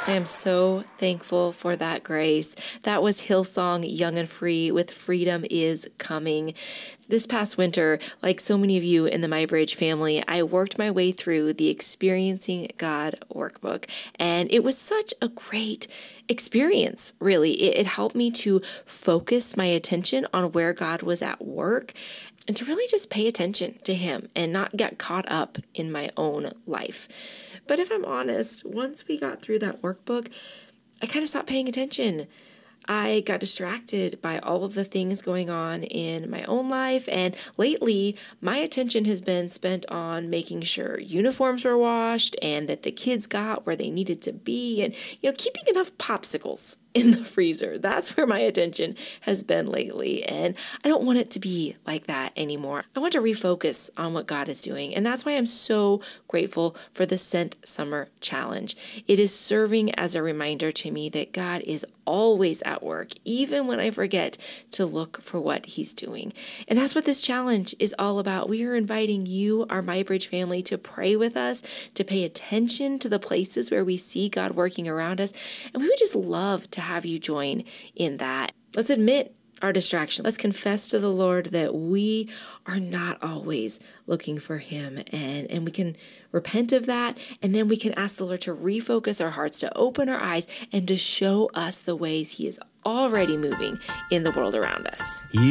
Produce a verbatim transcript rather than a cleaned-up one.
I am so thankful for that grace. That was Hillsong Young and Free with Freedom is Coming. This past winter, like so many of you in the MyBridge family, I worked my way through the Experiencing God workbook, and it was such a great experience, really. It, it helped me to focus my attention on where God was at work and to really just pay attention to Him and not get caught up in my own life. But if I'm honest, once we got through that workbook, I kind of stopped paying attention. I got distracted by all of the things going on in my own life, and lately my attention has been spent on making sure uniforms were washed and that the kids got where they needed to be, and you know, keeping enough popsicles in the freezer. That's where my attention has been lately, and I don't want it to be like that anymore. I want to refocus on what God is doing, and that's why I'm so grateful for the Sent Summer Challenge. It is serving as a reminder to me that God is always at work, even when I forget to look for what He's doing. And that's what this challenge is all about. We are inviting you, our MyBridge family, to pray with us, to pay attention to the places where we see God working around us, and we would just love to have you join in that. Let's admit our distraction. Let's confess to the Lord that we are not always looking for Him, and, and we can repent of that, and then we can ask the Lord to refocus our hearts, to open our eyes, and to show us the ways He is already moving in the world around us.